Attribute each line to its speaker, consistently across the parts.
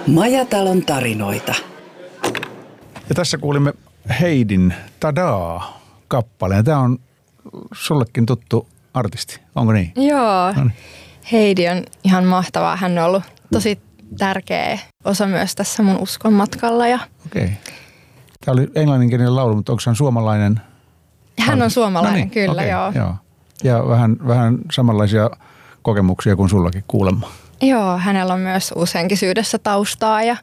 Speaker 1: Majatalon tarinoita.
Speaker 2: Ja tässä kuulimme Heidin Tadaa -kappaleen. Tämä on sullekin tuttu artisti, onko niin?
Speaker 3: Joo, no niin. Heidi on ihan mahtavaa. Hän on ollut tosi tärkeä osa myös tässä mun uskon matkalla.
Speaker 2: Okei. Tämä oli englanninkielinen laulu, mutta onko hän suomalainen?
Speaker 3: Hän on suomalainen, no niin, kyllä,
Speaker 2: okay,
Speaker 3: joo.
Speaker 2: Ja vähän samanlaisia kokemuksia kuin sullakin kuulemma.
Speaker 3: Joo, hänellä on myös uushenkisyydessä taustaa ja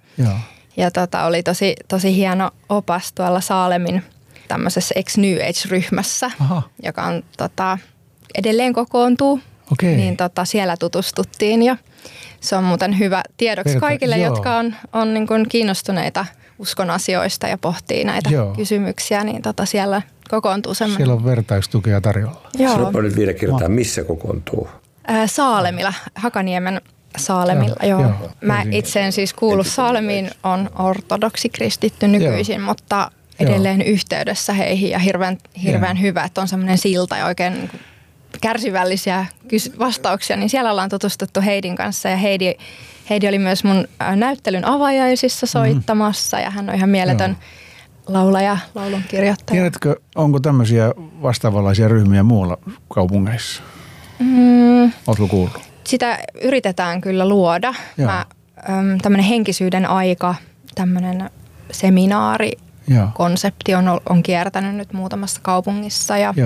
Speaker 3: oli tosi hieno opas tuolla Saalemin tämmöisessä Ex-New Age-ryhmässä, joka on edelleen kokoontuu.
Speaker 2: Okei.
Speaker 3: Niin siellä tutustuttiin ja se on muuten hyvä tiedoksi kaikille, jotka on niin kuin kiinnostuneita uskon asioista ja pohtii näitä kysymyksiä, niin siellä kokoontuu semmoinen.
Speaker 2: Siellä on vertaistukea tarjolla.
Speaker 4: Sanopa nyt vielä kertaa, missä kokoontuu?
Speaker 3: Saalemilla, Hakaniemen Saalemilla, joo. Mä itse en siis kuulu Saalemiin, on ortodoksi kristitty nykyisin, mutta edelleen yhteydessä heihin ja hirveän hyvä, että on semmoinen silta ja oikein kärsivällisiä vastauksia, niin siellä ollaan tutustuttu Heidin kanssa ja Heidi oli myös mun näyttelyn avajaisissa soittamassa ja hän on ihan mieletön laulaja, laulun kirjoittaja.
Speaker 2: Tiedätkö, onko tämmöisiä vastaavanlaisia ryhmiä muualla kaupungeissa? Oletko kuullut?
Speaker 3: Sitä yritetään kyllä luoda. Tämmöinen henkisyyden aika, tämmöinen seminaarikonsepti on kiertänyt nyt muutamassa kaupungissa ja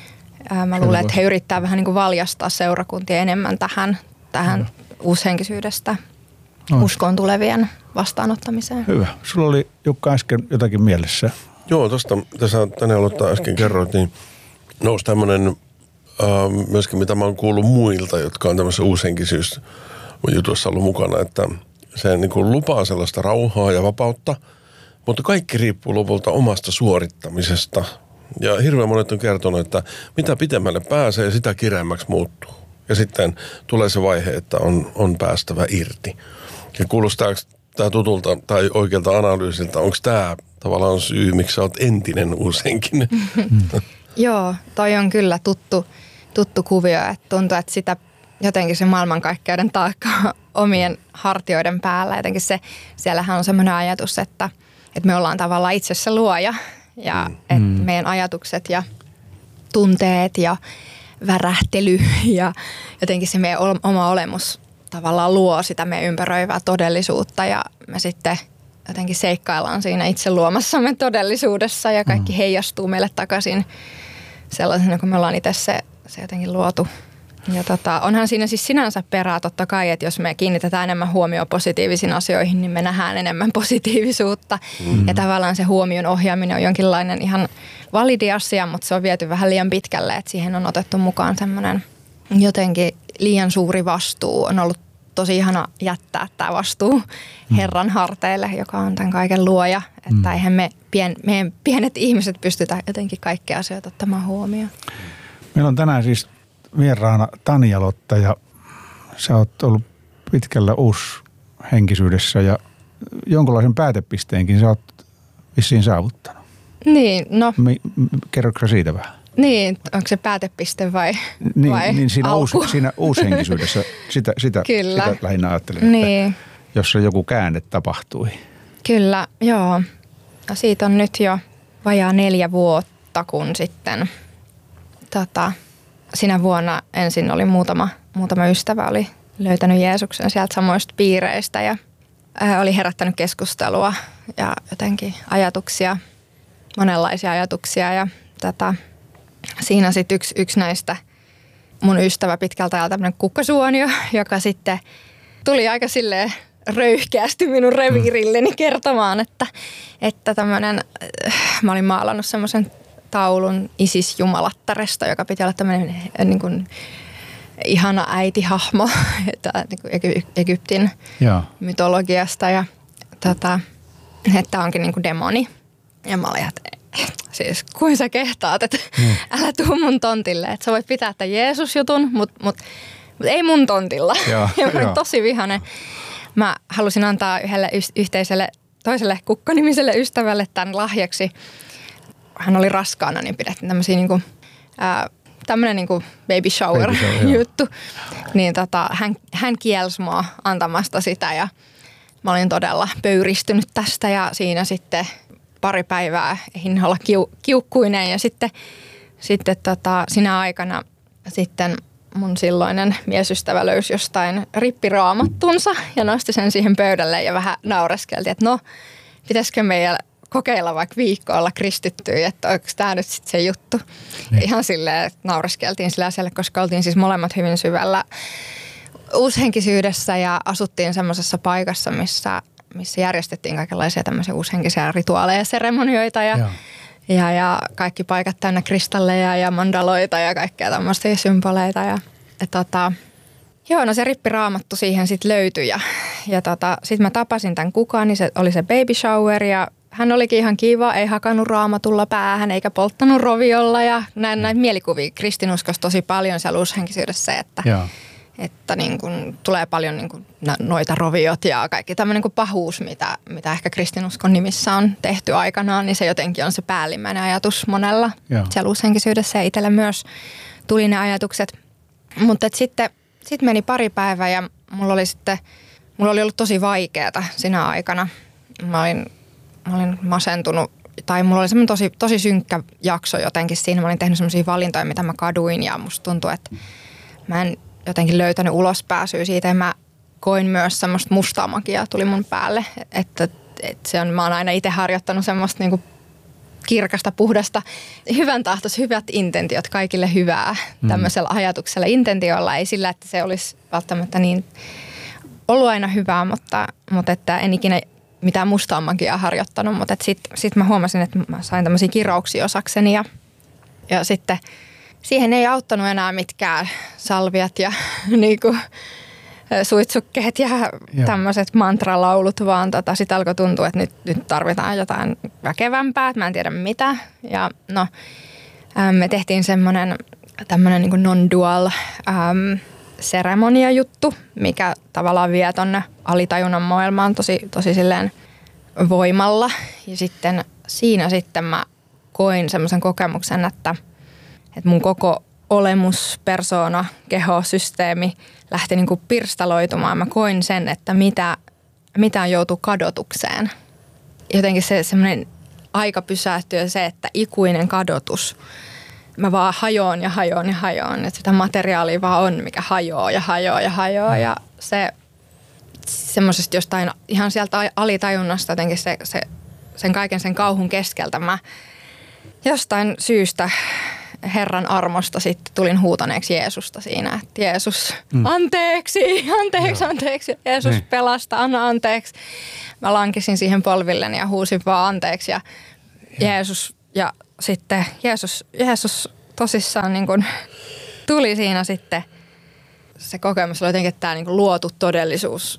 Speaker 3: mä luulen, että he yrittää vähän niin kuin valjastaa seurakuntia enemmän tähän uushenkisyydestä uskoon tulevien vastaanottamiseen. Hyvä.
Speaker 2: Sulla oli Jukka äsken jotakin mielessä.
Speaker 5: Joo, tässä tänne aloittaa äsken kerroit, niin nousi tämmöinen myöskin mitä mä oon kuullut muilta, jotka on tämmöisessä uushenkisyysjutussa ollut mukana, että se niin kuin lupaa sellaista rauhaa ja vapautta, mutta kaikki riippuu lopulta omasta suorittamisesta. Ja hirveän monet on kertonut, että mitä pitemmälle pääsee, sitä kireämmäksi muuttuu. Ja sitten tulee se vaihe, että on päästävä irti. Ja kuulostaako tämä tutulta tai oikealta analyysiltä, onko tämä tavallaan syy, miksi sä oot entinen uushenkinen?
Speaker 3: Joo, toi on kyllä tuttu kuvio, että tuntuu, että sitä jotenkin se maailmankaikkeuden taakka omien hartioiden päällä. Jotenkin siellähän on semmoinen ajatus, että me ollaan tavallaan itse se luoja ja että meidän ajatukset ja tunteet ja värähtely ja jotenkin se meidän oma olemus tavallaan luo sitä meidän ympäröivää todellisuutta ja me sitten jotenkin seikkaillaan siinä itse luomassamme todellisuudessa ja kaikki heijastuu meille takaisin sellaisena, kun me ollaan itse se jotenkin luotu. Ja onhan siinä siis sinänsä perää totta kai, että jos me kiinnitetään enemmän huomioon positiivisiin asioihin, niin me nähdään enemmän positiivisuutta. Ja tavallaan se huomion ohjaaminen on jonkinlainen ihan validi asia, mutta se on viety vähän liian pitkälle, että siihen on otettu mukaan semmoinen jotenkin liian suuri vastuu. On ollut tosi ihana jättää tämä vastuu Herran harteille, joka on tämän kaiken luoja. Että eihän meidän pienet ihmiset pystytä jotenkin kaikkia asioita ottamaan huomioon.
Speaker 2: Meillä on tänään siis vieraana Tanja-Lotta ja sä oot ollut pitkällä uushenkisyydessä ja jonkunlaisen päätepisteenkin sä oot vissiin saavuttanut.
Speaker 3: Niin, no.
Speaker 2: Kerroksä siitä vähän?
Speaker 3: Niin, onko se päätepiste vai
Speaker 2: niin siinä uushenkisyydessä sitä lähinnä ajattelin, niin. Että jossa joku käänne tapahtui. Kyllä, joo. No siitä on nyt jo vajaa 4 vuotta, kun sitten sinä vuonna ensin oli muutama ystävä oli löytänyt Jeesuksen sieltä samoista piireistä ja oli herättänyt keskustelua ja jotenkin ajatuksia, monenlaisia ajatuksia ja siinä sitten yksi näistä mun ystävä pitkältä ajalta tämmöinen kukkasuonio, joka sitten tuli aika silleen röyhkeästi minun reviirilleni kertomaan, että tämmöinen, mä olin maalannut semmoisen taulun Isis-jumalattaresta, joka piti olla tämmöinen niin kuin ihana äitihahmo niin kuin Egyptin mytologiasta ja että onkin niin kuin demoni. Ja mä olin, että siis kuin sä kehtaat, että älä tuu mun tontille, että sä voit pitää tämän Jeesus-jutun, mutta ei mun tontilla. Ja mä olin tosi vihainen. Mä halusin antaa yhdelle yhteiselle toiselle kukkanimiselle ystävälle tämän lahjaksi. Hän oli raskaana, niin pidettiin tämmöisiä niinku, tämmöinen niinku baby shower juttu. Niin hän kielsi mua antamasta sitä ja mä olin todella pöyristynyt tästä ja siinä sitten pari päivää ehdin olla kiukkuinen ja sitten sinä aikana sitten mun silloinen miesystävä löysi jostain rippiraamattunsa ja nosti sen siihen pöydälle ja vähän naureskeltiin, että no, pitäisikö meidän kokeilla vaikka viikko olla kristittyä, että onko tämä nyt sitten se juttu. Ihan silleen, että naureskeltiin sillä asialle, koska oltiin siis molemmat hyvin syvällä uushenkisyydessä ja asuttiin semmoisessa paikassa, missä järjestettiin kaikenlaisia tämmöisiä uushenkisiä rituaaleja ja seremonioita ja kaikki paikat täynnä kristalleja ja mandaloita ja kaikkea tämmöisiä symboleita. Joo, no se rippiraamattu siihen sitten löytyi ja sitten mä tapasin tämän kukaan, niin se oli se baby shower ja hän olikin ihan kiva, ei hakannut raamatulla päähän eikä polttanut roviolla ja näitä mielikuvia kristinuskossa tosi paljon siellä uushenkisyydessä, että niin kun tulee paljon niin kun noita roviot ja kaikki tämmöinen niin pahuus, mitä ehkä kristinuskon nimissä on tehty aikanaan, niin se jotenkin on se päällimmäinen ajatus monella siellä uushenkisyydessä ja itselle myös tuli ne ajatukset. Mutta sitten meni pari päivää ja mulla oli ollut tosi vaikeaa siinä aikana. Mä olin masentunut tai mulla oli semmoinen tosi synkkä jakso jotenkin siinä. Mä olin tehnyt semmoisia valintoja, mitä mä kaduin ja musta tuntui, että mä en jotenkin löytänyt ulospääsyä siitä ja mä koin myös semmoista mustaa magiaa tuli mun päälle. Että mä oon aina itse harjoittanut semmoista niinku kirkasta, puhdasta, hyvän tahtois, hyvät intentiot, kaikille hyvää tämmöisellä ajatuksella, intentiolla. Ei sillä, että se olisi välttämättä niin ollut aina hyvää, mutta että en ikinä mitään mustaa magiaa harjoittanut. Mutta sitten mä huomasin, että mä sain tämmöisiä kirouksia osakseni ja sitten siihen ei auttanut enää mitkään salviat ja niinku suitsukkeet ja tämmöiset mantralaulut, vaan sitten alkoi tuntua, että nyt tarvitaan jotain väkevämpää, että mä en tiedä mitä. Ja no, me tehtiin tämmöinen niin kuin non-dual seremonia-juttu, mikä tavallaan vie tonne alitajunnan maailmaan tosi silleen voimalla. Ja sitten siinä mä koin semmoisen kokemuksen, että mun koko olemus, persoona, keho, systeemi lähti niin kuin pirstaloitumaan. Mä koin sen, että mitä joutuu kadotukseen. Jotenkin se semmoinen aika pysähtyy ja se, että ikuinen kadotus. Mä vaan hajoon. Että sitä materiaalia vaan on, mikä hajoaa. Ja se semmoisesta jostain ihan sieltä alitajunnasta jotenkin sen kaiken sen kauhun keskeltä mä jostain syystä Herran armosta sitten tulin huutaneeksi Jeesusta siinä, että Jeesus, anteeksi, Jeesus pelasta, anna anteeksi. Mä lankisin siihen polvilleni ja huusin vaan anteeksi ja Jeesus, ja sitten Jeesus tosissaan niin kuin tuli siinä sitten. Se kokemus oli jotenkin, että tämä niin kuin luotu todellisuus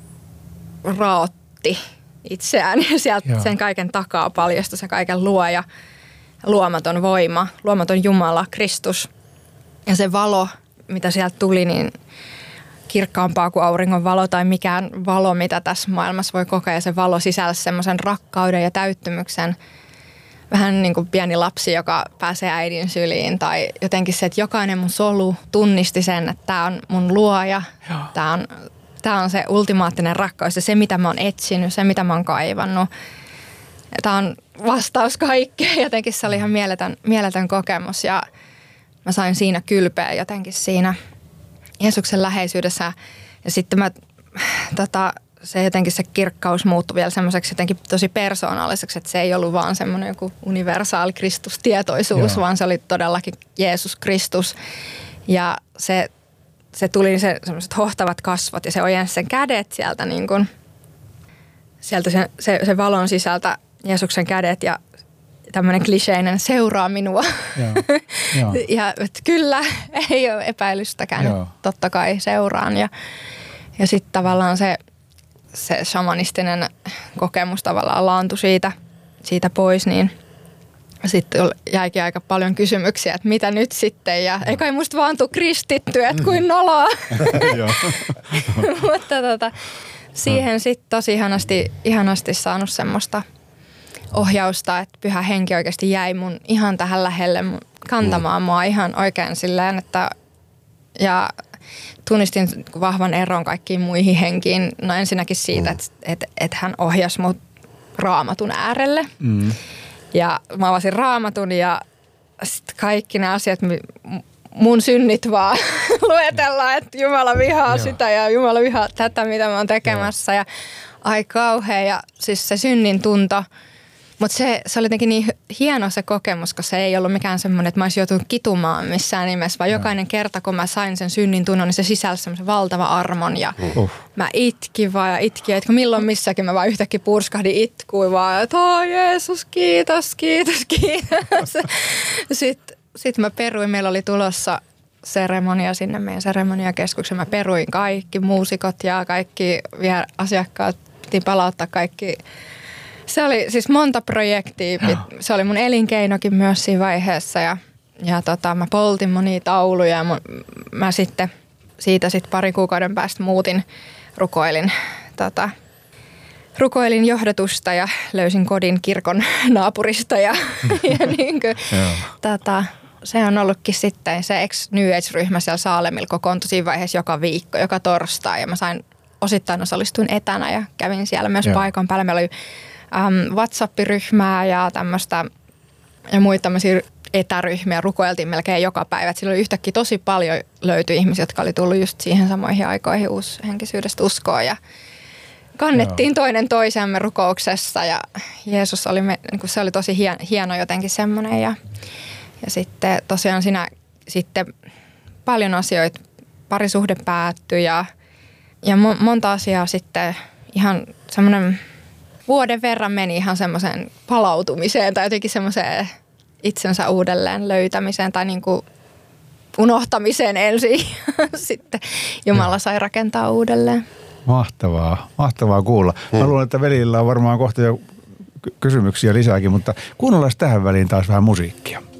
Speaker 2: raotti itseään ja sieltä sen kaiken takaa paljastui se kaiken luoja. Luomaton voima, luomaton Jumala, Kristus ja se valo, mitä sieltä tuli, niin kirkkaampaa kuin auringon valo tai mikään valo, mitä tässä maailmassa voi kokea. Ja se valo sisälsi semmoisen rakkauden ja täyttymyksen, vähän niin kuin pieni lapsi, joka pääsee äidin syliin tai jotenkin se, että jokainen mun solu tunnisti sen, että tämä on mun luoja, tämä on se ultimaattinen rakkaus ja se, mitä mä oon etsinyt, se, mitä mä oon kaivannut. Tämä on vastaus kaikkeen. Jotenkin se oli ihan mieletön kokemus ja mä sain siinä kylpeä jotenkin siinä Jeesuksen läheisyydessä. Ja sitten se jotenkin se kirkkaus muuttui vielä semmoiseksi jotenkin tosi persoonalliseksi, että se ei ollut vaan semmoinen joku universaali Kristustietoisuus, vaan se oli todellakin Jeesus Kristus. Ja se tuli semmoiset hohtavat kasvot ja se ojensi sen kädet sieltä niin kuin, sieltä se valon sisältä Jeesuksen kädet ja tämmöinen kliseinen seuraa minua. Ja että kyllä, ei ole epäilystäkään, totta kai seuraan. Ja sitten tavallaan se shamanistinen kokemus tavallaan laantui siitä pois, niin sitten jäikin aika paljon kysymyksiä, että mitä nyt sitten, ja ei kai musta vaan tuu kristitty, että kuin noloa. Mutta siihen sitten tosi ihanasti saanut semmoista ohjausta, että Pyhä Henki oikeasti jäi mun ihan tähän lähelle kantamaan mua ihan oikein silleen, että ja tunnistin vahvan eron kaikkiin muihin henkiin. No ensinnäkin siitä, että hän ohjasi mut Raamatun äärelle. Ja mä avasin Raamatun ja sitten kaikki ne asiat, mun synnit vaan luetellaan, että Jumala vihaa sitä ja Jumala vihaa tätä, mitä mä oon tekemässä. Ja ai kauhea. Ja siis se synnin tunto. Mutta se oli jotenkin niin hieno se kokemus, koska se ei ollut mikään semmoinen, että mä olisin joutunut kitumaan missään nimessä, vaan jokainen kerta, kun mä sain sen synnin tunnon, niin se sisälsi semmoisen valtava armon ja mä itkin vaan ja itkin. Että milloin missäkin mä vaan yhtäkkiä purskahdin itkuin vaan, että Jeesus, kiitos. Sitten mä peruin, meillä oli tulossa seremonia sinne meidän seremoniakeskukseen. Mä peruin kaikki muusikot ja kaikki asiakkaat, piti palauttaa kaikki. Se oli siis monta projektia. Se oli mun elinkeinokin myös siinä vaiheessa ja mä poltin monia tauluja ja mä sitten siitä pari kuukauden päästä muutin, rukoilin johdatusta ja löysin kodin kirkon naapurista ja niin kuin, se on ollutkin sitten se New Age-ryhmä siellä Saalemilla kokoontui siinä vaiheessa joka viikko, joka torstai ja mä osittain osallistuin etänä ja kävin siellä myös paikan päällä. Meillä oli WhatsApp-ryhmää ja tämmöistä ja muita tämmöisiä etäryhmiä rukoiltiin melkein joka päivä. Et silloin oli yhtäkkiä tosi paljon löytyi ihmisiä, jotka oli tullut just siihen samoihin aikoihin uushenkisyydestä uskoon ja kannettiin toinen toisemme rukouksessa ja Jeesus oli, niin se oli tosi hieno jotenkin semmoinen ja sitten tosiaan siinä sitten paljon asioita, parisuhde päättyi ja monta asiaa sitten ihan semmoinen vuoden verran meni ihan semmoiseen palautumiseen tai jotenkin semmoiseen itsensä uudelleen löytämiseen tai niin kuin unohtamiseen ensin. Sitten Jumala sai rakentaa uudelleen.
Speaker 6: Mahtavaa kuulla. Mä luulen, että velillä on varmaan kohta jo kysymyksiä lisääkin, mutta kuunnellaan tähän väliin taas vähän musiikkia.